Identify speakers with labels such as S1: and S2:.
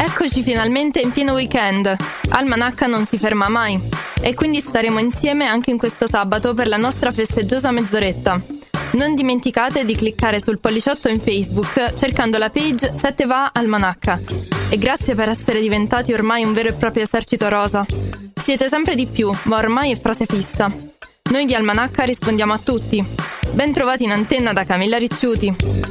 S1: Eccoci finalmente in pieno weekend. Almanacca non si ferma mai. E quindi staremo insieme anche in questo sabato per la nostra festeggiosa mezz'oretta. Non dimenticate di cliccare sul polliciotto in Facebook cercando la page 7 va Almanacca. E grazie per essere diventati ormai un vero e proprio esercito rosa. Siete sempre di più, ma ormai è frase fissa. Noi di Almanacca rispondiamo a tutti. Ben trovati in antenna da Camilla Ricciuti.